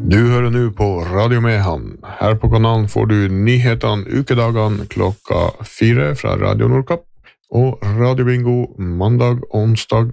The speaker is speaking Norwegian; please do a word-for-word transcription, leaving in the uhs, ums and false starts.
Du hører nå på Radio Mehamn. Her på kanalen får du nyhetene ukedagene klokka fire fra Radio Nordkapp, og Radio Bingo mandag, onsdag